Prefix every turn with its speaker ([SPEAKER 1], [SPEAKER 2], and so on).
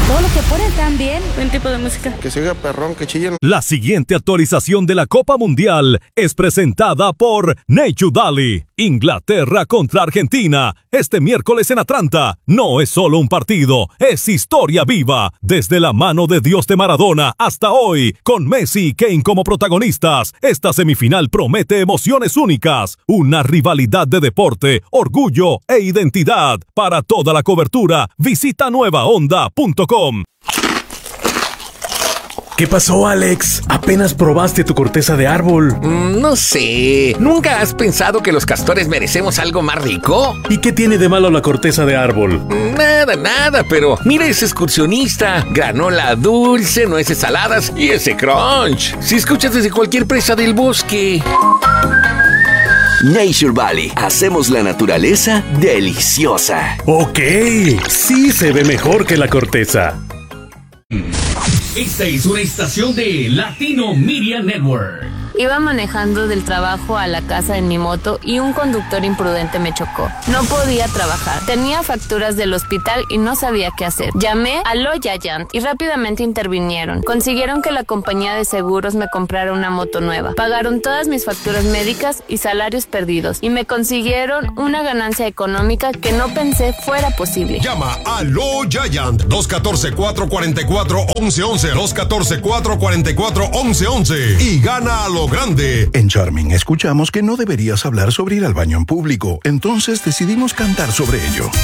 [SPEAKER 1] Todo lo que ponen también.
[SPEAKER 2] Buen tipo de música.
[SPEAKER 3] Que se oiga perrón, que chillen.
[SPEAKER 4] La siguiente actualización de la Copa Mundial es presentada por Nacho Daly. Inglaterra contra Argentina, este miércoles en Atlanta. No es solo un partido, es historia viva. Desde la mano de Dios de Maradona hasta hoy, con Messi y Kane como protagonistas, esta semifinal promete emociones únicas. Una rivalidad de deporte, orgullo e identidad. Para toda la cobertura, visita nuevaonda.com.
[SPEAKER 5] ¿Qué pasó, Alex? ¿Apenas probaste tu corteza de árbol?
[SPEAKER 6] No sé. ¿Nunca has pensado que los castores merecemos algo más rico?
[SPEAKER 5] ¿Y qué tiene de malo la corteza de árbol?
[SPEAKER 6] Nada, pero mira ese excursionista. Granola dulce, nueces saladas y ese crunch. Si escuchas desde cualquier presa del bosque.
[SPEAKER 7] Nature Valley. Hacemos la naturaleza deliciosa.
[SPEAKER 5] Ok, sí se ve mejor que la corteza.
[SPEAKER 8] Esta es una estación de Latino Media Network.
[SPEAKER 9] Iba manejando del trabajo a la casa en mi moto y un conductor imprudente me chocó. No podía trabajar. Tenía facturas del hospital y no sabía qué hacer. Llamé a Lo Giant y rápidamente intervinieron. Consiguieron que la compañía de seguros me comprara una moto nueva. Pagaron todas mis facturas médicas y salarios perdidos. Y me consiguieron una ganancia económica que no pensé fuera posible.
[SPEAKER 10] Llama a Lo Giant 214-444-1111 214-444-1111 y gana a lo grande.
[SPEAKER 11] En Charming escuchamos que no deberías hablar sobre ir al baño en público, entonces decidimos cantar sobre ello.